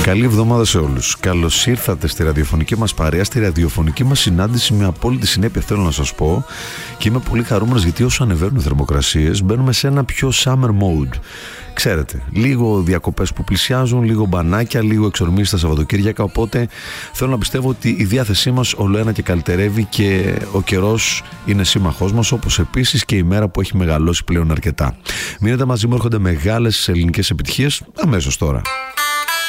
Καλή εβδομάδα σε όλους. Καλώς ήρθατε στη ραδιοφωνική μας παρέα, στη ραδιοφωνική μας συνάντηση. Με απόλυτη συνέπεια θέλω να σας πω, και είμαι πολύ χαρούμενος γιατί όσο ανεβαίνουν οι θερμοκρασίες μπαίνουμε σε ένα πιο summer mode. Ξέρετε, λίγο διακοπές που πλησιάζουν, λίγο μπανάκια, λίγο εξορμήσεις στα Σαββατοκύριακα. Οπότε θέλω να πιστεύω ότι η διάθεσή μας όλο ένα και καλυτερεύει και ο καιρός είναι σύμμαχός μας, όπως επίσης και η μέρα που έχει μεγαλώσει πλέον αρκετά. Μείνετε μαζί μου, έρχονται μεγάλες ελληνικές επιτυχίες αμέσως τώρα.